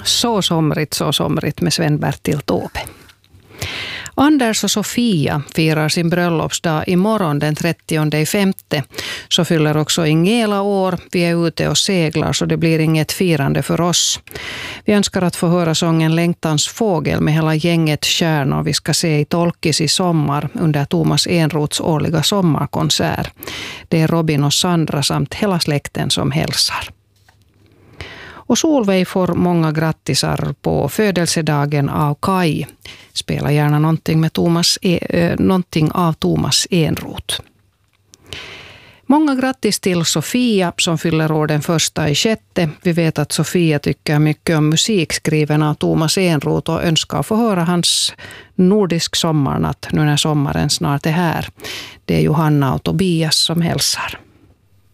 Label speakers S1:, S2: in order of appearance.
S1: Så somrigt med Sven-Bertil Taube. Anders och Sofia firar sin bröllopsdag imorgon den 30/5. Så fyller också Ingela år. Vi är ute och seglar så det blir inget firande för oss. Vi önskar att få höra sången Längtans fågel med hela gänget stjärnor vi ska se i Tolkis i sommar under Thomas Enroths årliga sommarkonsert. Det är Robin och Sandra samt hela släkten som hälsar. Och Solveig får många grattisar på födelsedagen av Kai. Spela gärna någonting av Thomas Enroth. Många grattis till Sofia som fyller år den 1/6. Vi vet att Sofia tycker mycket om musik skriven av Thomas Enroth och önskar få höra hans nordisk sommarnatt nu när sommaren snart är här. Det är Johanna och Tobias som hälsar.